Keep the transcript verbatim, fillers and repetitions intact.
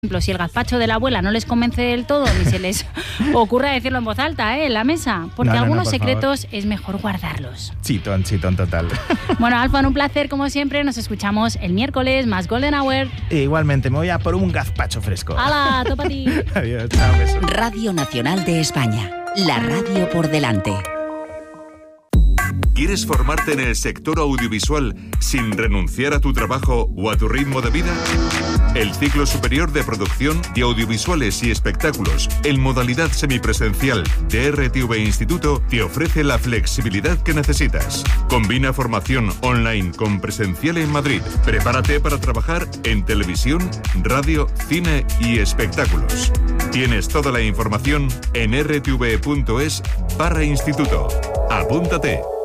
ejemplo, si el gazpacho de la abuela no les convence del todo, ni se les ocurra decirlo en voz alta, ¿eh? En la mesa, porque No, no, algunos no, por secretos favor. es mejor guardarlos. Chitón, chitón total. Bueno, Alfon, un placer como siempre. Nos escuchamos el miércoles, más Golden Hour. E igualmente, me voy a por un gazpacho fresco. ¡Hala! ¡Topa a ti! Adiós, chao, beso. Radio Nacional de España. La radio por delante. ¿Quieres formarte en el sector audiovisual sin renunciar a tu trabajo o a tu ritmo de vida? El ciclo superior de producción de audiovisuales y espectáculos en modalidad semipresencial de R T V Instituto te ofrece la flexibilidad que necesitas. Combina formación online con presencial en Madrid. Prepárate para trabajar en televisión, radio, cine y espectáculos. Tienes toda la información en r t v punto es barra instituto. Apúntate.